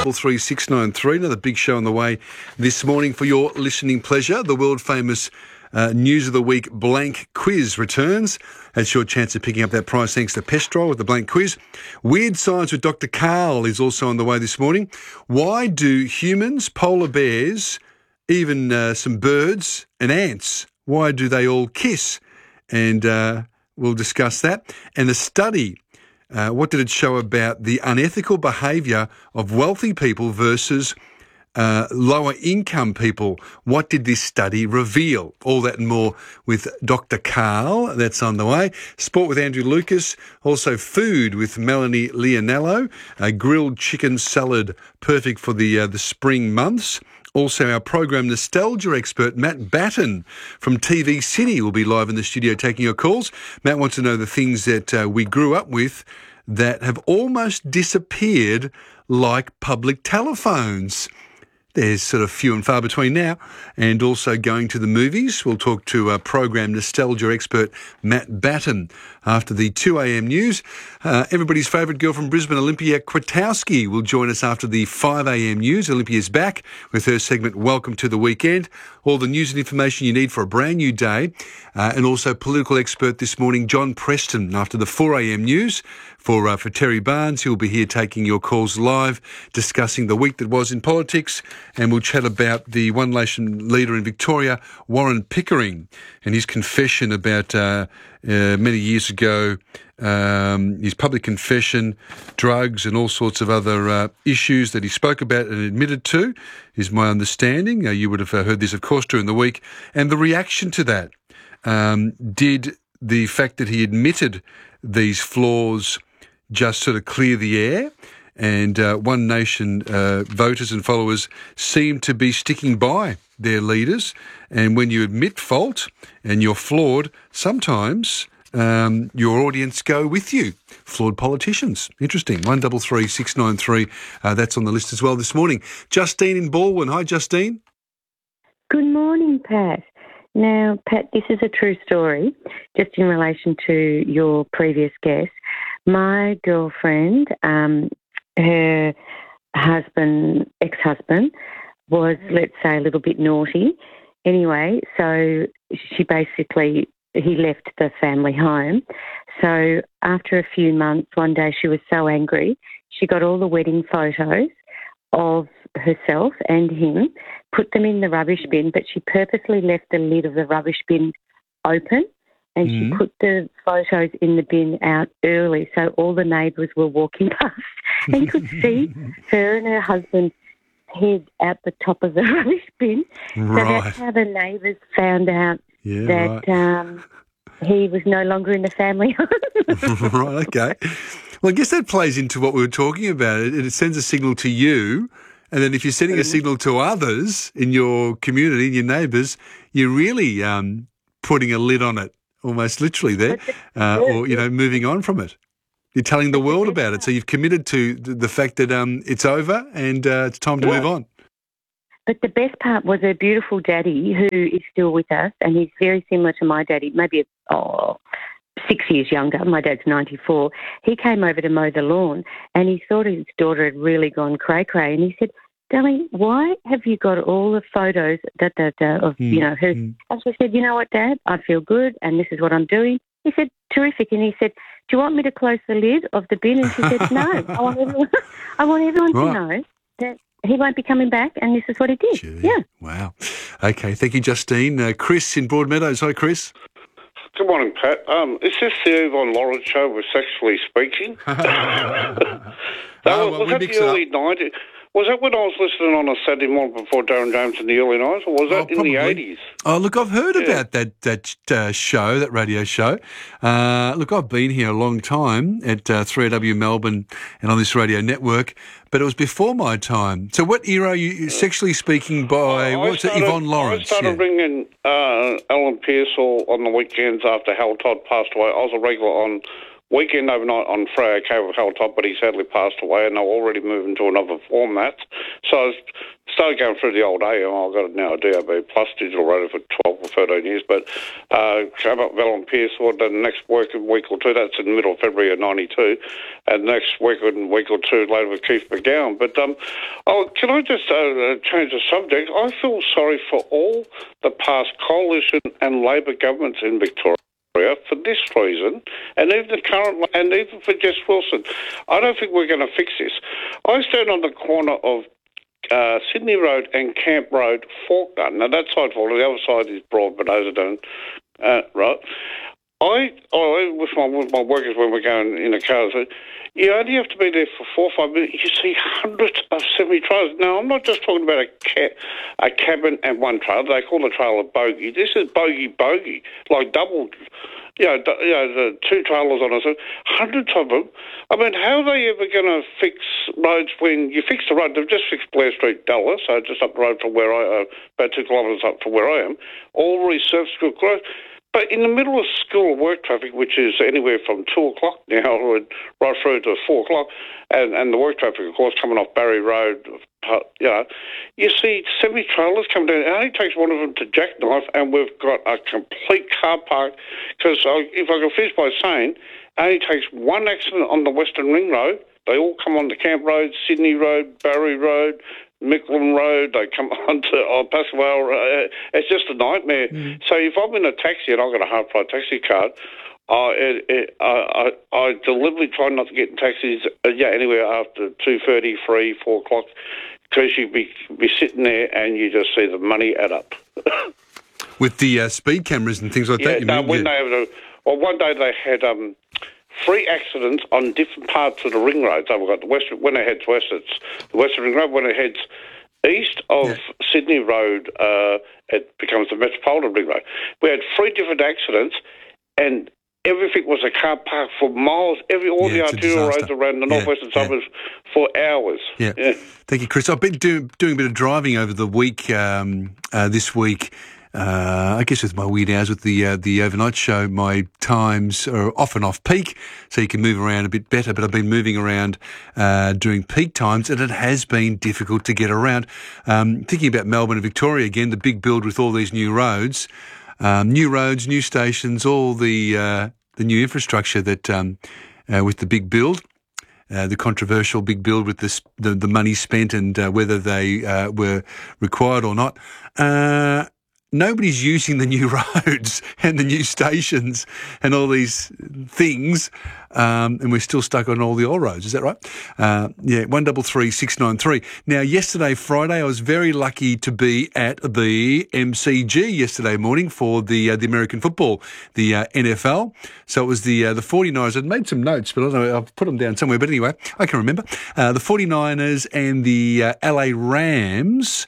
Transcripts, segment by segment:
133693. Another big show on the way this morning for your listening pleasure. The world famous News of the Week blank quiz returns. That's your chance of picking up that prize thanks to Pestrol with the blank quiz. Weird Science with Dr. Karl is also on the way this morning. Why do humans, polar bears, even some birds and ants, why do they all kiss? And we'll discuss that. And the study, what did it show about the unethical behaviour of wealthy people versus lower income people? What did this study reveal? All that and more with Dr. Karl. That's on the way. Sport with Andrew Lucas. Also food with Melanie Leonello. A grilled chicken salad, perfect for the spring months. Also, our program nostalgia expert, Matt Batten from TV City, will be live in the studio taking your calls. Matt wants to know the things that we grew up with that have almost disappeared, like public telephones. There's sort of few and far between now. And also going to the movies. We'll talk to program nostalgia expert Matt Batten after the 2 a.m. news. Everybody's favourite girl from Brisbane, Olympia Kwiatkowski, will join us after the 5 a.m. news. Olympia's back with her segment Welcome to the Weekend. All the news and information you need for a brand new day. And also political expert this morning, John Preston, after the 4 a.m. news. For Terry Barnes, he'll be here taking your calls live, discussing the week that was in politics, and we'll chat about the One Nation leader in Victoria, Warren Pickering, and his confession about many years ago, his public confession, drugs and all sorts of other issues that he spoke about and admitted to, is my understanding. You would have heard this, of course, during the week, and the reaction to that. Did the fact that he admitted these flaws just sort of clear the air? And One Nation voters and followers seem to be sticking by their leaders. And when you admit fault and you're flawed, sometimes your audience go with you. Flawed politicians. Interesting. 133693. That's on the list as well this morning. Justine in Baldwin. Hi, Justine. Good morning, Pat. Now, Pat, this is a true story, just in relation to your previous guest. My girlfriend, her ex-husband, was, let's say, a little bit naughty. Anyway, so he left the family home. So after a few months, one day she was so angry, she got all the wedding photos of herself and him, put them in the rubbish bin, but she purposely left the lid of the rubbish bin open, and she put the photos in the bin out early, so all the neighbours were walking past and could see her and her husband's head out the top of the rubbish bin. Right. So that's how the neighbours found out that he was no longer in the family home. Right, okay. Well, I guess that plays into what we were talking about. It sends a signal to you, and then if you're sending a signal to others in your community, in your neighbours, you're really putting a lid on it, almost literally there, or, moving on from it. You're telling the world about it. So you've committed to the fact that it's over and it's time to move on. But the best part was her beautiful daddy, who is still with us, and he's very similar to my daddy, maybe 6 years younger. My dad's 94. He came over to mow the lawn, and he thought his daughter had really gone cray-cray, and he said, "Darling, why have you got all the photos of her?" And she said, "You know what, Dad? I feel good, and this is what I'm doing." He said, "Terrific." And he said, "Do you want me to close the lid of the bin?" And she said, "No, I want everyone to know that he won't be coming back, and this is what he did." Gee, yeah. Wow. Okay, thank you, Justine. Chris in Broadmeadows. Hi, Chris. Good morning, Pat. Is this the Yvonne Lawrence show with Sexually Speaking? Was that the early 90s? Was that when I was listening on a Saturday morning before Darren James in the early 90s, or was that in the 80s? Oh, look, I've heard about that show, that radio show. Look, I've been here a long time at 3AW Melbourne and on this radio network, but it was before my time. So what era are you Sexually Speaking by, Yvonne Lawrence? I started ringing Alan Pearsall on the weekends after Hal Todd passed away. I was a regular on Weekend Overnight on Friday, okay, with Hal Todd, but he sadly passed away, and they're already moving to another format. So I started going through the old AM. I've got now a DAB Plus digital radio for 12 or 13 years, but came up with Alan Pearce, the next week or two, that's in the middle of February of 92, and next week or two later with Keith McGowan. But can I just change the subject? I feel sorry for all the past coalition and Labor governments in Victoria for this reason, and even the current, and even for Jess Wilson. I don't think we're going to fix this. I stand on the corner of Sydney Road and Camp Road, Fawkner. Now, that side's full, the other side is Broadmeadows, right? I with my workers when we're going in a car, so you only have to be there for 4 or 5 minutes. You see hundreds of semi-trailers. Now, I'm not just talking about a cabin and one trailer. They call the trailer bogey. This is bogey, like double, the two trailers on us, hundreds of them. I mean, how are they ever going to fix roads when you fix the road? They've just fixed Blair Street, Dulles, so just up the road from where about 2 kilometres up from where I am, all resurfaced good growth. But in the middle of school work traffic, which is anywhere from 2 o'clock now right through to 4 o'clock, and the work traffic, of course, coming off Barry Road, you see semi-trailers come down. It only takes one of them to jackknife, and we've got a complete car park. Because if I can finish by saying, it only takes one accident on the Western Ring Road. They all come on the Camp Road, Sydney Road, Barry Road, Mickleham Road, they come onto Pasquale. It's just a nightmare. So if I'm in a taxi and I've got a half-price taxi card, I deliberately try not to get in taxis anywhere after 2:30, 3, 4 o'clock, because you'd be sitting there and you just see the money add up. With the speed cameras and things like that? One day they had 3 accidents on different parts of the ring road. So we've got when it heads west, it's the Western Ring Road. When it heads east of Sydney Road, it becomes the Metropolitan Ring Road. We had 3 different accidents, and everything was a car park for miles. All the arterial roads around the northwestern suburbs for hours. Yeah. Thank you, Chris. I've been doing a bit of driving over the week, this week. I guess with my weird hours with the overnight show, my times are off and off peak, so you can move around a bit better. But I've been moving around during peak times, and it has been difficult to get around. Thinking about Melbourne and Victoria again, the big build with all these new roads, new stations, all the new infrastructure that with the big build. The controversial big build with the money spent and whether they were required or not. Nobody's using the new roads and the new stations and all these things, and we're still stuck on all the old roads. Is that right? 133 693. Now, yesterday, Friday, I was very lucky to be at the MCG yesterday morning for the American football, the NFL. So it was the 49ers. I'd made some notes, but I don't know, I've put them down somewhere. But anyway, I can remember. The 49ers and the LA Rams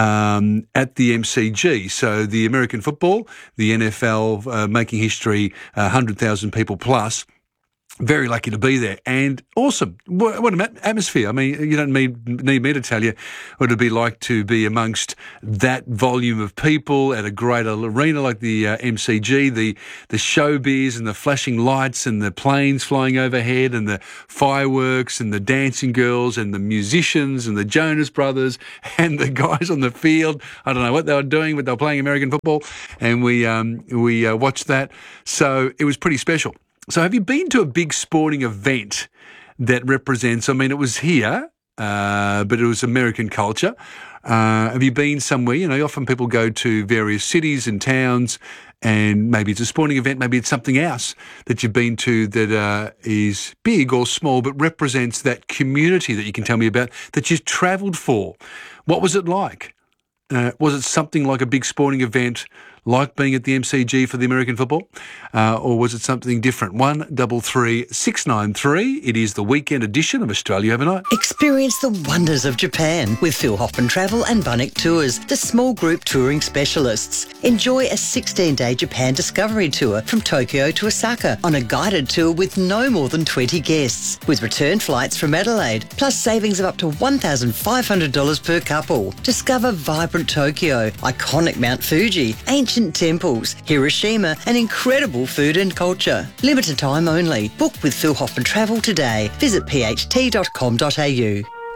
at the MCG. So the American football, the NFL making history, 100,000 people plus. Very lucky to be there, and awesome. What an atmosphere. I mean, you don't need me to tell you what it'd be like to be amongst that volume of people at a great arena like the MCG, the showbiz and the flashing lights and the planes flying overhead and the fireworks and the dancing girls and the musicians and the Jonas Brothers and the guys on the field. I don't know what they were doing, but they were playing American football, and we watched that. So it was pretty special. So have you been to a big sporting event that represents, I mean, it was here, but it was American culture. Have you been somewhere, often people go to various cities and towns, and maybe it's a sporting event, maybe it's something else that you've been to that is big or small, but represents that community that you can tell me about that you've travelled for. What was it like? Was it something like a big sporting event, like being at the MCG for the American football, or was it something different? 133 693. It is the weekend edition of Australia Overnight. Experience the wonders of Japan with Phil Hoffman Travel and Bunnik Tours, the small group touring specialists. Enjoy a 16-day Japan discovery tour from Tokyo to Osaka on a guided tour with no more than 20 guests, with return flights from Adelaide, plus savings of up to $1,500 per couple. Discover vibrant Tokyo, iconic Mount Fuji, ancient temples, Hiroshima, and incredible food and culture. Limited time only. Book with Phil Hoffman Travel today. Visit pht.com.au.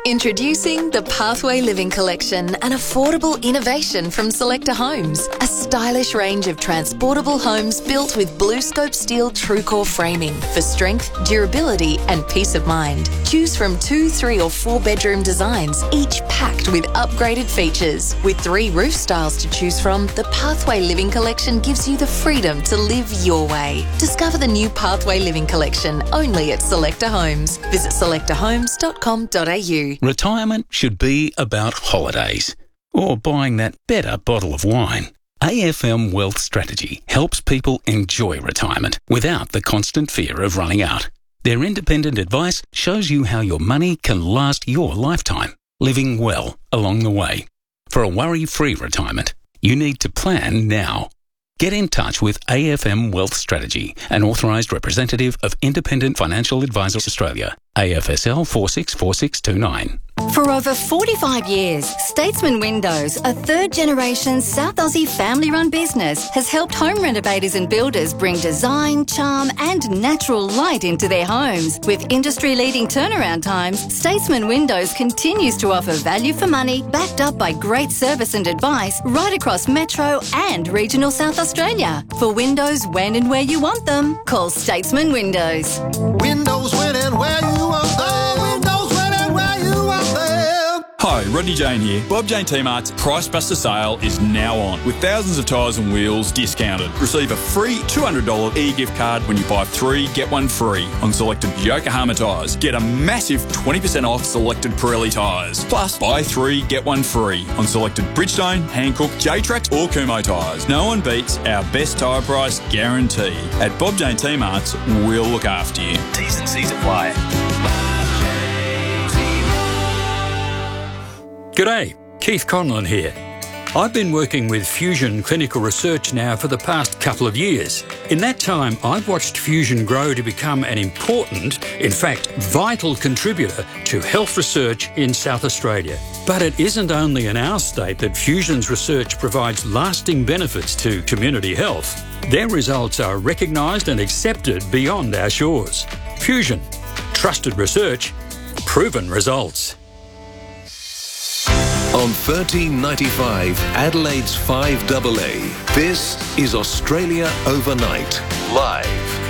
Introducing the Pathway Living Collection, an affordable innovation from Selector Homes. A stylish range of transportable homes built with BlueScope steel TrueCore framing for strength, durability and peace of mind. Choose from 2, 3 or 4 bedroom designs, each packed with upgraded features. With 3 roof styles to choose from, the Pathway Living Collection gives you the freedom to live your way. Discover the new Pathway Living Collection only at Selector Homes. Visit selectorhomes.com.au. Retirement should be about holidays or buying that better bottle of wine. AFM Wealth Strategy helps people enjoy retirement without the constant fear of running out. Their independent advice shows you how your money can last your lifetime, living well along the way. For a worry-free retirement, you need to plan now. Get in touch with AFM Wealth Strategy, an authorised representative of Independent Financial Advisors Australia, AFSL 464629. For over 45 years, Statesman Windows, a third-generation South Aussie family-run business, has helped home renovators and builders bring design, charm and natural light into their homes. With industry-leading turnaround times, Statesman Windows continues to offer value for money, backed up by great service and advice right across Metro and regional South Australia. For windows when and where you want them, call Statesman Windows. Windows when and where you want them. Windows when and where you want them. Hi, Rodney Jane here. Bob Jane T-Mart's Price Buster sale is now on, with thousands of tyres and wheels discounted. Receive a free $200 e-gift card when you buy 3, get 1 free on selected Yokohama tyres. Get a massive 20% off selected Pirelli tyres. Plus, buy 3, get 1 free on selected Bridgestone, Hankook, J-Trax or Kumho tyres. No one beats our best tyre price guarantee. At Bob Jane T-Mart's, we'll look after you. T's and C's apply. G'day, Keith Conlon here. I've been working with Fusion Clinical Research now for the past couple of years. In that time, I've watched Fusion grow to become an important, in fact, vital contributor to health research in South Australia. But it isn't only in our state that Fusion's research provides lasting benefits to community health. Their results are recognised and accepted beyond our shores. Fusion. Trusted research. Proven results. On 1395, Adelaide's 5AA, this is Australia Overnight, live.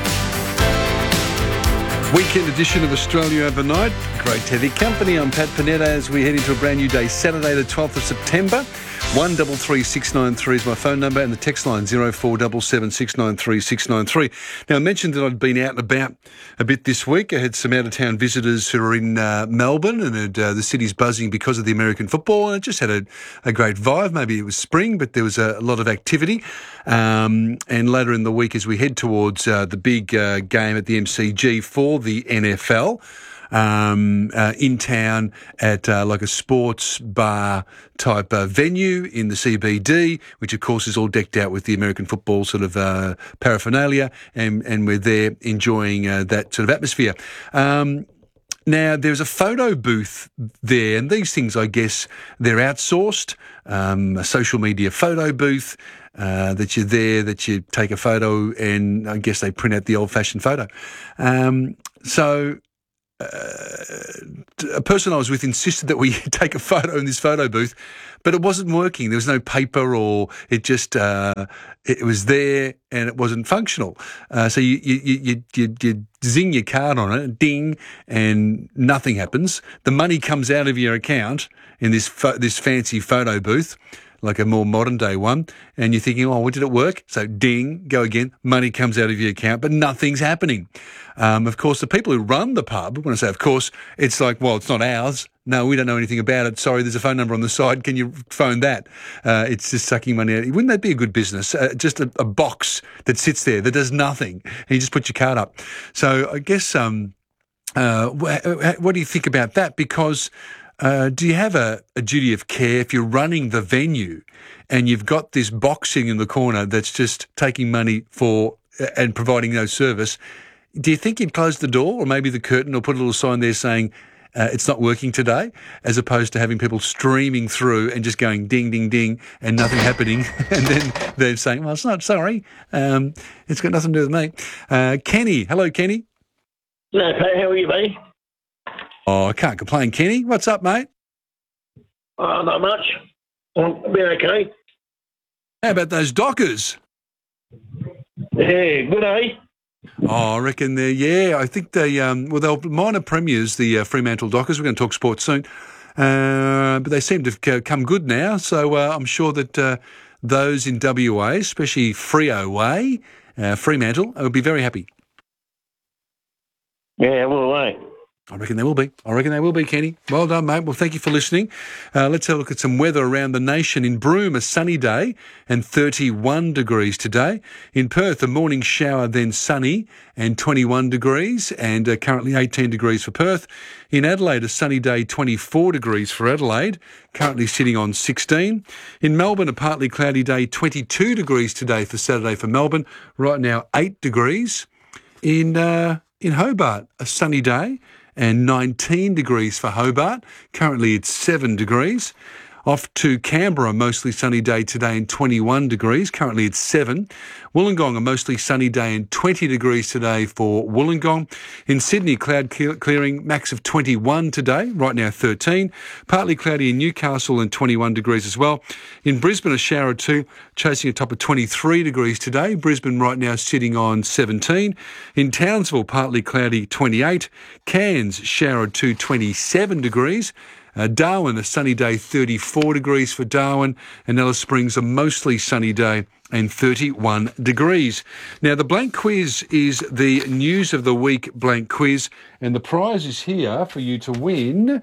Weekend edition of Australia Overnight. Great to have your company. I'm Pat Panetta as we head into a brand new day, Saturday the 12th of September. 133693 is my phone number and the text line 0477 693 693. Now, I mentioned that I'd been out and about a bit this week. I had some out-of-town visitors who were in Melbourne and the city's buzzing because of the American football, and it just had a great vibe. Maybe it was spring, but there was a lot of activity. And later in the week, as we head towards the big game at the MCG for the NFL, in town at like a sports bar type venue in the CBD, which of course is all decked out with the American football sort of paraphernalia, and we're there enjoying that sort of atmosphere. Now, there's a photo booth there, and these things, I guess, they're outsourced, a social media photo booth, that you're there, that you take a photo, and I guess they print out the old-fashioned photo. A person I was with insisted that we take a photo in this photo booth, but it wasn't working. There was no paper, or it just it was there and it wasn't functional. So you zing your card on it, ding, and nothing happens. The money comes out of your account in this fancy photo booth, like a more modern day one, and you're thinking, oh, well, did it work? So ding, go again, money comes out of your account, but nothing's happening. Of course, the people who run the pub, when I say of course, it's like, well, it's not ours. No, we don't know anything about it. Sorry, there's a phone number on the side. Can you phone that? It's just sucking money out. Wouldn't that be a good business? Just a box that sits there that does nothing, and you just put your card up. So I guess, what do you think about that? Because do you have a duty of care if you're running the venue and you've got this box sitting in the corner that's just taking money for and providing no service? Do you think you'd close the door, or maybe the curtain, or put a little sign there saying it's not working today, as opposed to having people streaming through and just going ding, ding, ding and nothing happening, and then they're saying, well, it's not, sorry, it's got nothing to do with me. Kenny. Hello, Kenny. No, Pat, how are you, mate? Oh, I can't complain. Kenny, what's up, mate? Not much. I've been okay. How about those Dockers? Yeah, good, eh? Oh, I reckon I think they're minor premiers, the Fremantle Dockers. We're going to talk sports soon. But they seem to have come good now, so I'm sure that those in WA, especially Fremantle, will be very happy. Yeah, well, eh? I reckon they will be. Kenny. Well done, mate. Well, thank you for listening. Let's have a look at some weather around the nation. In Broome, a sunny day and 31 degrees today. In Perth, a morning shower, then sunny and 21 degrees, and currently 18 degrees for Perth. In Adelaide, a sunny day, 24 degrees for Adelaide, currently sitting on 16. In Melbourne, a partly cloudy day, 22 degrees today for Saturday for Melbourne. Right now, 8 degrees. In Hobart, a sunny day and 19 degrees for Hobart. Currently it's 7 degrees. Off to Canberra, mostly sunny day today and 21 degrees. Currently it's 7. Wollongong, a mostly sunny day and 20 degrees today for Wollongong. In Sydney, cloud clearing, max of 21 today, right now 13. Partly cloudy in Newcastle and 21 degrees as well. In Brisbane, a shower or two, chasing a top of 23 degrees today. Brisbane right now sitting on 17. In Townsville, partly cloudy, 28. Cairns, shower or two, 27 degrees. Darwin, a sunny day, 34 degrees for Darwin, and Alice Springs, a mostly sunny day and 31 degrees. Now, the blank quiz is the News of the Week blank quiz, and the prize is here for you to win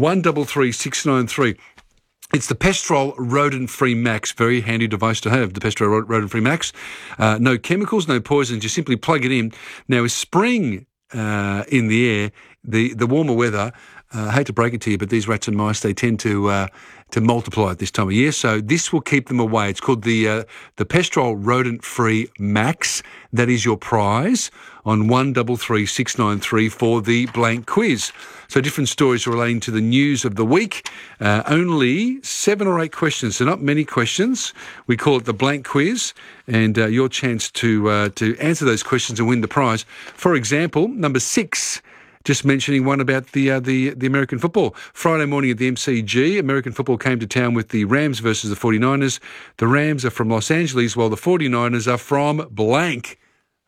133693. It's the Pestrol Rodent-Free Max. Very handy device to have, the Pestrol Rodent-Free Max. No chemicals, no poisons. You simply plug it in. Now, with spring in the air, the warmer weather, I hate to break it to you, but these rats and mice, they tend to multiply at this time of year. So this will keep them away. It's called the Pestrol Rodent-Free Max. That is your prize on 133693 for the blank quiz. So different stories relating to the news of the week. Only 7 or 8 questions, so not many questions. We call it the blank quiz, and your chance to answer those questions and win the prize. For example, number 6. Just mentioning one about the American football. Friday morning at the MCG, American football came to town with the Rams versus the 49ers. The Rams are from Los Angeles, while the 49ers are from blank.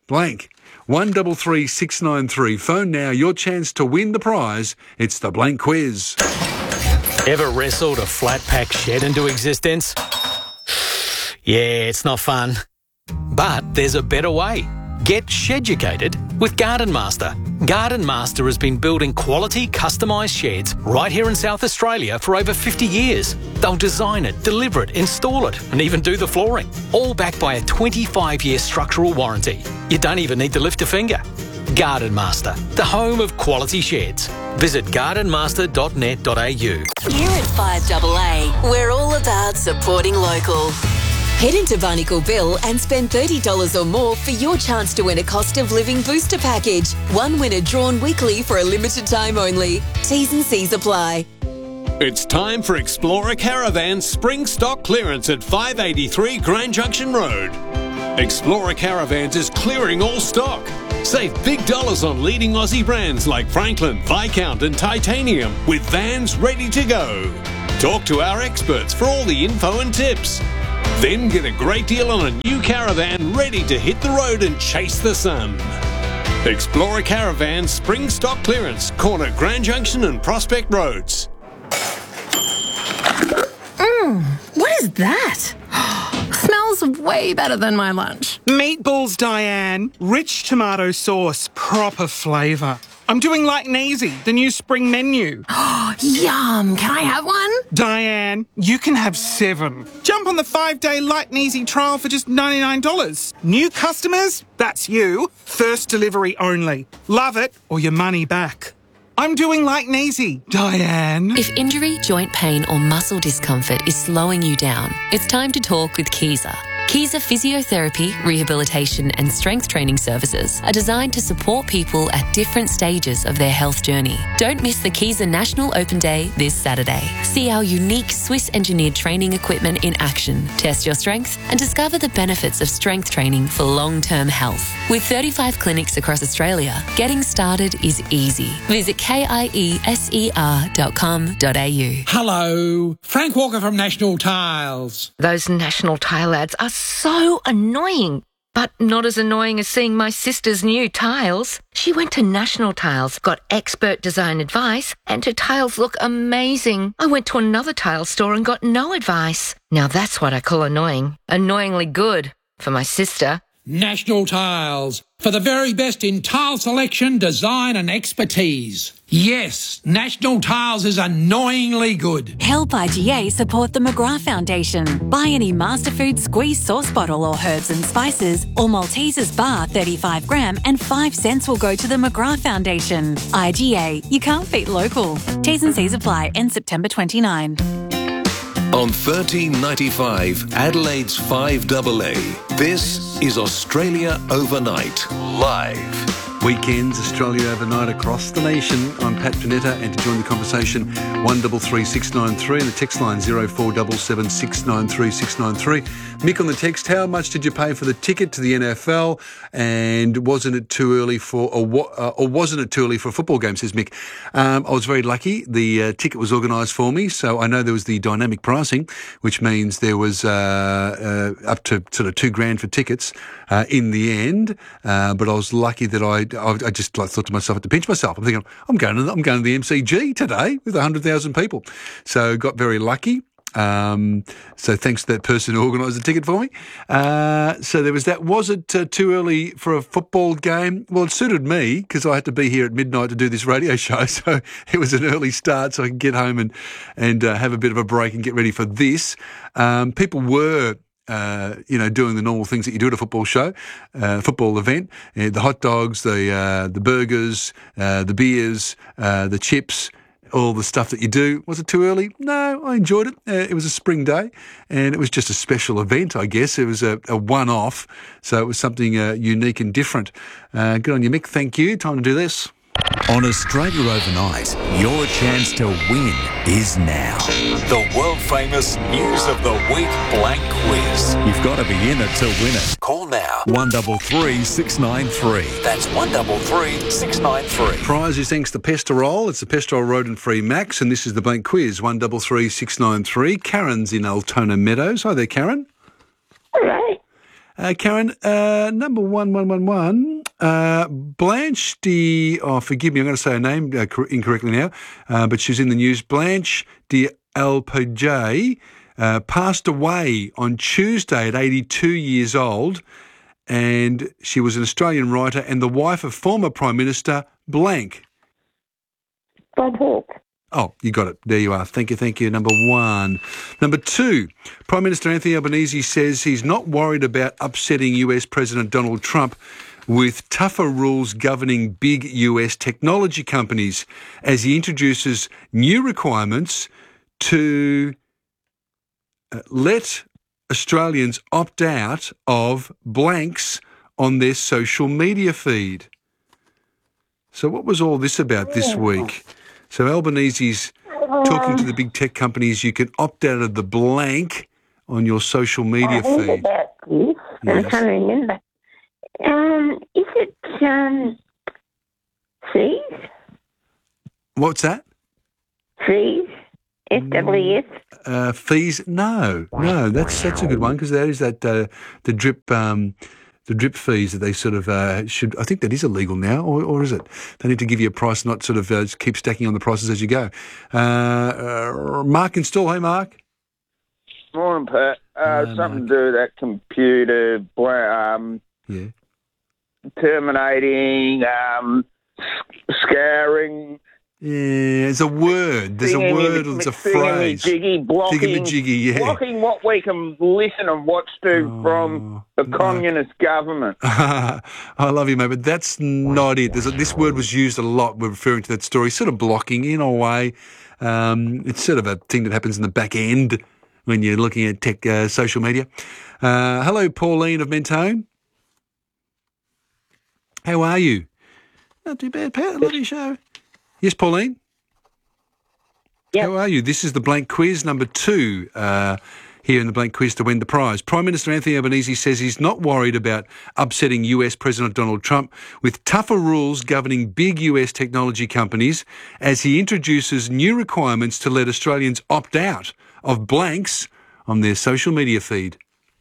133693. Phone now, your chance to win the prize. It's the blank quiz. Ever wrestled a flat pack shed into existence? Yeah, it's not fun. But there's a better way. Get sheducated with Garden Master. Garden Master has been building quality, customised sheds right here in South Australia for over 50 years. They'll design it, deliver it, install it, and even do the flooring. All backed by a 25-year structural warranty. You don't even need to lift a finger. Garden Master, the home of quality sheds. Visit gardenmaster.net.au. Here at 5AA, we're all about supporting local. Head into Barnacle Bill and spend $30 or more for your chance to win a cost of living booster package. One winner drawn weekly for a limited time only. T's and C's apply. It's time for Explorer Caravan's spring stock clearance at 583 Grand Junction Road. Explorer Caravans is clearing all stock. Save big dollars on leading Aussie brands like Franklin, Viscount and Titanium with vans ready to go. Talk to our experts for all the info and tips. Then get a great deal on a new caravan ready to hit the road and chase the sun. Explorer Caravan Spring Stock Clearance, corner Grand Junction and Prospect Roads. What is that? Smells way better than my lunch. Meatballs, Diane. Rich tomato sauce, proper flavour. I'm doing like Neasy, the new spring menu. Yum! Can I have one? Diane, you can have 7. Jump on the 5-day Light and Easy trial for just $99. New customers? That's you. First delivery only. Love it or your money back. I'm doing like Neasy, Diane. If injury, joint pain or muscle discomfort is slowing you down, it's time to talk with Kiesa. Kiesa Physiotherapy, Rehabilitation and Strength Training Services are designed to support people at different stages of their health journey. Don't miss the Kiesa National Open Day this Saturday. See our unique Swiss-engineered training equipment in action, test your strength, and discover the benefits of strength training for long-term health. With 35 clinics across Australia, getting started is easy. Visit kieser.com.au. Hello, Frank Walker from National Tiles. Those National Tile ads are so annoying. But not as annoying as seeing my sister's new tiles. She went to National Tiles, got expert design advice, and her tiles look amazing. I went to another tile store and got no advice. Now that's what I call annoying. Annoyingly good for my sister. National Tiles, for the very best in tile selection, design and expertise. Yes, National Tiles is annoyingly good. Help IGA support the McGrath Foundation. Buy any Masterfood squeeze sauce bottle or herbs and spices or Maltesers bar 35 gram and 5 cents will go to the McGrath Foundation. IGA, you can't beat local. T's and C's apply, end September 29. On 1395 Adelaide's 5AA, this is Australia Overnight, live. Weekends, Australia Overnight across the nation. I'm Pat Panetta, and to join the conversation, 133693 and the text line 0477 693 693. Mick on the text, how much did you pay for the ticket to the NFL, and wasn't it too early for or wasn't it too early for a football game, says Mick. I was very lucky. The ticket was organised for me, so I know there was the dynamic pricing, which means there was up to sort of $2,000 for tickets in the end, but I was lucky that I just thought to myself, I had to pinch myself. I'm thinking, I'm going to the MCG today with 100,000 people. So got very lucky. So thanks to that person who organised the ticket for me. So there was that. Was it too early for a football game? Well, it suited me because I had to be here at midnight to do this radio show. So it was an early start so I could get home and have a bit of a break and get ready for this. People were doing the normal things that you do at a football show, football event, the hot dogs, the burgers, the beers, the chips, all the stuff that you do. Was it too early? No, I enjoyed it. It was a spring day and it was just a special event, I guess. It was a one-off, so it was something unique and different. Good on you, Mick. Thank you. Time to do this. On Australia Overnight, your chance to win is now. The world-famous News of the Week Blank Quiz. You've got to be in it to win it. Call now. 133 693. That's 133 693. Prize is thanks to Pestorol. It's the Pestorol Rodent-Free Max, and this is the Blank Quiz. 133 693. Karen's in Altona Meadows. Hi there, Karen. Hello. Karen, number 1111, Blanche forgive me, I'm going to say her name incorrectly now, but she's in the news. Blanche d'Alpejay passed away on Tuesday at 82 years old, and she was an Australian writer and the wife of former Prime Minister blank. Bob Hawke. Oh, you got it. There you are. Thank you. Number one. Number two, Prime Minister Anthony Albanese says he's not worried about upsetting US President Donald Trump with tougher rules governing big US technology companies as he introduces new requirements to let Australians opt out of blanks on their social media feed. So what was all this about this week? So Albanese's talking to the big tech companies. You can opt out of the blank on your social media feed. About this. Yes. I'm trying to remember. Is it fees? What's that? Fees? FWS? Fees? No. That's a good one because that is that the drip fees that they sort of should. I think that is illegal now, or is it? They need to give you a price, not sort of keep stacking on the prices as you go. Mark in Stall. Hey, Mark. Morning, Pat. Something to do with that computer, terminating, scouring. Yeah, there's a word. There's a word or there's a phrase. Blocking what we can listen and watch to from the communist government. I love you, mate, but that's not it. This word was used a lot. We're referring to that story, sort of blocking in a way. It's sort of a thing that happens in the back end when you're looking at tech social media. Hello, Pauline of Mentone. How are you? Not too bad, Pat. I love your show. Yes, Pauline? How are you? This is the blank quiz number 2 here in the blank quiz to win the prize. Prime Minister Anthony Albanese says he's not worried about upsetting US President Donald Trump with tougher rules governing big US technology companies as he introduces new requirements to let Australians opt out of blanks on their social media feed.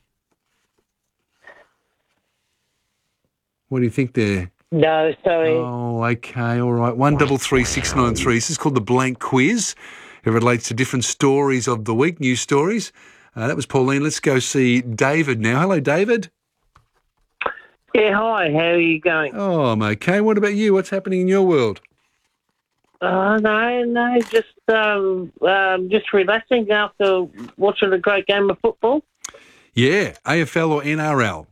What do you think there? No, sorry. Oh, okay, all right. 133693. This is called the blank quiz. It relates to different stories of the week, news stories. That was Pauline. Let's go see David now. Hello, David. Yeah, hi. How are you going? Oh, I'm okay. What about you? What's happening in your world? No, just relaxing after watching a great game of football. Yeah, AFL or NRL?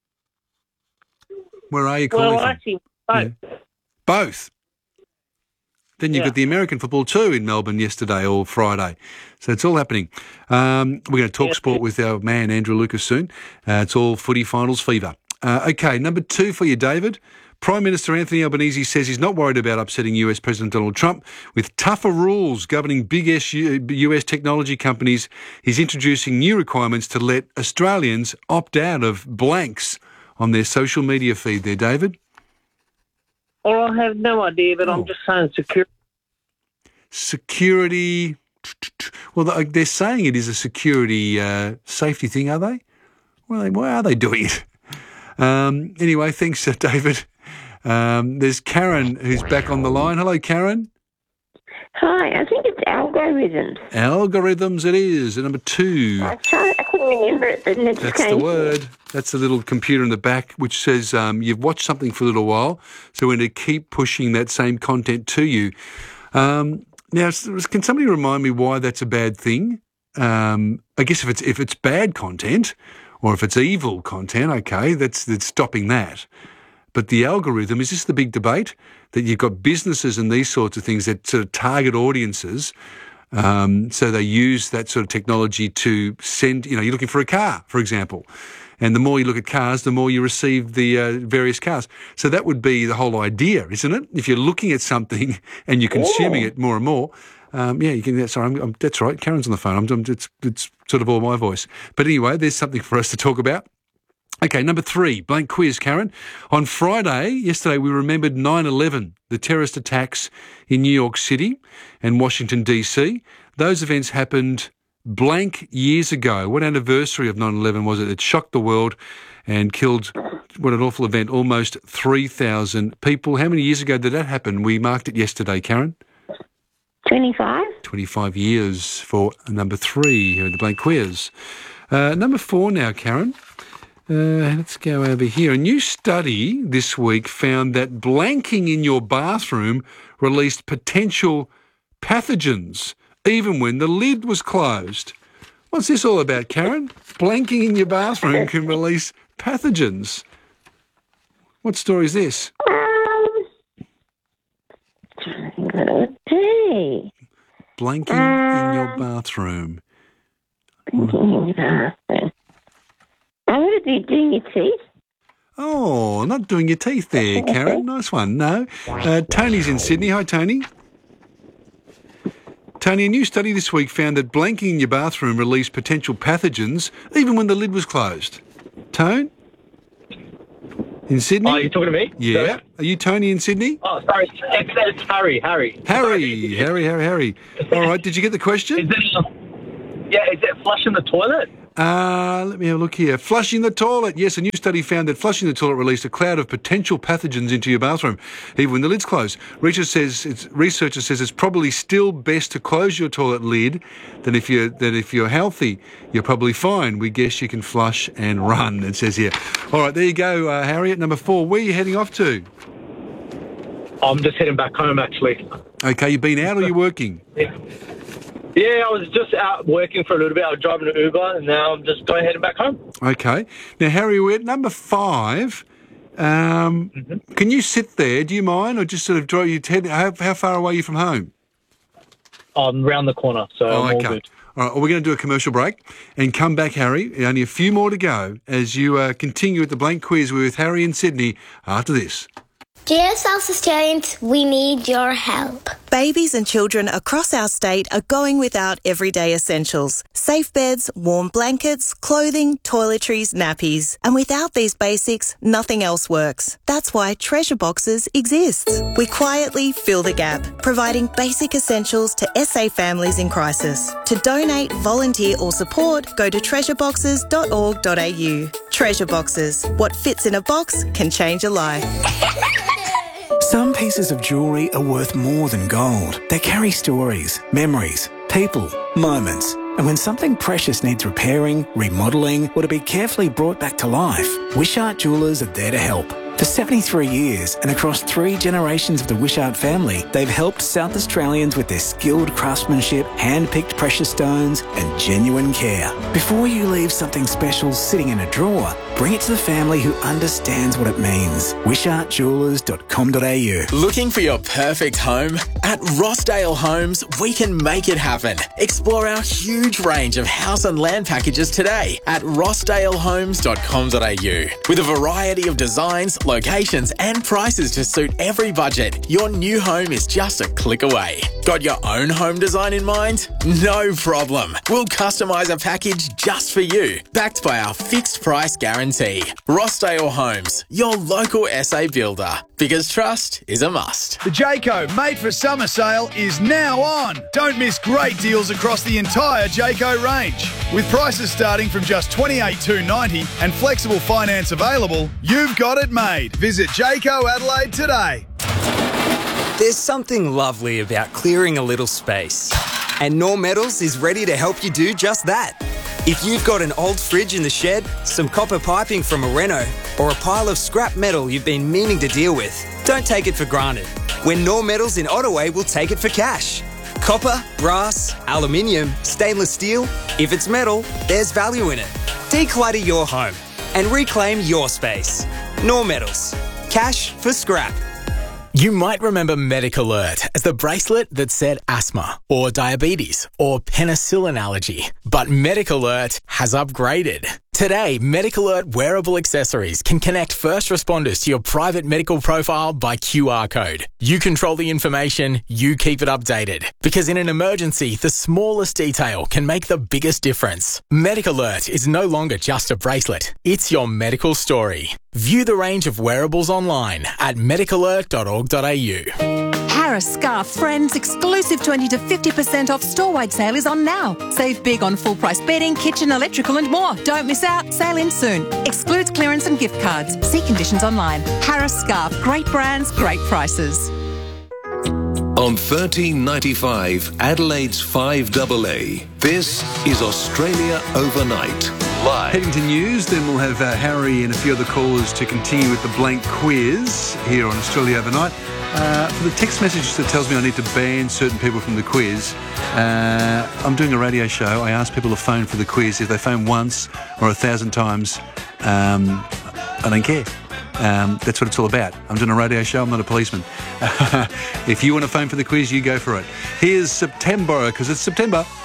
Where are you calling from? Actually, both. Yeah. Both? Then you've got the American football too in Melbourne yesterday or Friday. So it's all happening. We're going to talk sport with our man Andrew Lucas soon. It's all footy finals fever. Okay, number 2 for you, David. Prime Minister Anthony Albanese says he's not worried about upsetting US President Donald Trump with tougher rules governing big US technology companies. He's introducing new requirements to let Australians opt out of blanks on their social media feed there, David. Well, I have no idea, but I'm just saying security. Security. Well, they're saying it is a security safety thing, are they? Why are they doing it? Anyway, thanks, David. There's Karen who's back on the line. Hello, Karen. Hi, I think it's algorithms. Algorithms it is. Number 2. I couldn't remember it, but it That's the word. That's the little computer in the back which says you've watched something for a little while, so we're going to keep pushing that same content to you. Now, can somebody remind me why that's a bad thing? I guess if it's bad content or if it's evil content, okay, that's stopping that. But the algorithm, is this the big debate? That you've got businesses and these sorts of things that sort of target audiences, so they use that sort of technology to send, you're looking for a car, for example. And the more you look at cars, the more you receive the various cars. So that would be the whole idea, isn't it? If you're looking at something and you're consuming it more and more, you can. Sorry, that's right. Karen's on the phone. It's sort of all my voice. But anyway, there's something for us to talk about. Okay, number 3, blank quiz, Karen. On yesterday, we remembered 9/11, the terrorist attacks in New York City and Washington, D.C. Those events happened blank years ago. What anniversary of 9/11 was it? It shocked the world and killed, what an awful event, almost 3,000 people. How many years ago did that happen? We marked it yesterday, Karen. 25. 25 years for number 3 here in the blank quiz. Number 4 now, Karen. Let's go over here. A new study this week found that blanking in your bathroom released potential pathogens even when the lid was closed. What's this all about, Karen? Blanking in your bathroom can release pathogens. What story is this? Blanking in your bathroom. I want to be doing your teeth. Oh, not doing your teeth there, Karen. Nice one. No. Tony's in Sydney. Hi, Tony. Tony, a new study this week found that blanking in your bathroom released potential pathogens even when the lid was closed. Tone? In Sydney? Oh, you're talking to me? Yeah. Sorry? Are you Tony in Sydney? Oh, sorry. It's Harry. Harry. All right. Did you get the question? Is it flushing the toilet? Let me have a look here. Flushing the toilet. Yes, a new study found that flushing the toilet released a cloud of potential pathogens into your bathroom, even when the lid's closed. Researchers says it's probably still best to close your toilet lid than if you're healthy. You're probably fine. We guess you can flush and run, it says here. All right, there you go, Harriet. Number 4. Where are you heading off to? I'm just heading back home, actually. Okay, you been out or you working? Yeah, I was just out working for a little bit. I was driving an Uber, and now I'm just heading back home. Okay. Now, Harry, we're at number 5. Can you sit there? Do you mind, or just sort of drive your head? How far away are you from home? I'm round the corner, so I'm all good. All right, well, we're going to do a commercial break and come back, Harry. Only a few more to go as you continue with the blank quiz with Harry in Sydney after this. Dear South Australians, we need your help. Babies and children across our state are going without everyday essentials. Safe beds, warm blankets, clothing, toiletries, nappies. And without these basics, nothing else works. That's why Treasure Boxes exists. We quietly fill the gap, providing basic essentials to SA families in crisis. To donate, volunteer or support, go to treasureboxes.org.au. Treasure Boxes. What fits in a box can change a life. Some pieces of jewellery are worth more than gold. They carry stories, memories, people, moments. And when something precious needs repairing, remodelling, or to be carefully brought back to life, Wishart Jewellers are there to help. For 73 years and across 3 generations of the Wishart family, they've helped South Australians with their skilled craftsmanship, hand-picked precious stones and genuine care. Before you leave something special sitting in a drawer, bring it to the family who understands what it means. WishartJewellers.com.au. Looking for your perfect home? At Rossdale Homes, we can make it happen. Explore our huge range of house and land packages today at rossdalehomes.com.au. With a variety of designs, locations and prices to suit every budget, your new home is just a click away. Got your own home design in mind? No problem. We'll customise a package just for you, backed by our fixed price guarantee. Rossdale Homes, your local SA builder. Because trust is a must. The Jayco Made for Summer sale is now on. Don't miss great deals across the entire Jayco range. With prices starting from just $28,290 and flexible finance available, you've got it made. Visit Jayco Adelaide today. There's something lovely about clearing a little space. And Knorr Metals is ready to help you do just that. If you've got an old fridge in the shed, some copper piping from a reno, or a pile of scrap metal you've been meaning to deal with, don't take it for granted. When Knorr Metals in Ottaway will take it for cash. Copper, brass, aluminium, stainless steel, if it's metal, there's value in it. Declutter your home and reclaim your space. Knorr Metals. Cash for scrap. You might remember MedicAlert as the bracelet that said asthma or diabetes or penicillin allergy. But MedicAlert has upgraded. Today, MedicAlert wearable accessories can connect first responders to your private medical profile by QR code. You control the information, you keep it updated. Because in an emergency, the smallest detail can make the biggest difference. MedicAlert is no longer just a bracelet. It's your medical story. View the range of wearables online at medicalert.org.au. Harris Scarf Friends exclusive 20 to 50% off store-wide sale is on now. Save big on full-price bedding, kitchen, electrical and more. Don't miss out. Sale in soon. Excludes clearance and gift cards. See conditions online. Harris Scarf. Great brands, great prices. On 1395 Adelaide's 5AA, this is Australia Overnight. Live. Heading to news, then we'll have Harry and a few other callers to continue with the blank quiz here on Australia Overnight. For the text message that tells me I need to ban certain people from the quiz, I'm doing a radio show. I ask people to phone for the quiz. If they phone once or 1,000 times, I don't care. That's what it's all about. I'm doing a radio show. I'm not a policeman. If you want to phone for the quiz, you go for it. Here's September, because it's September.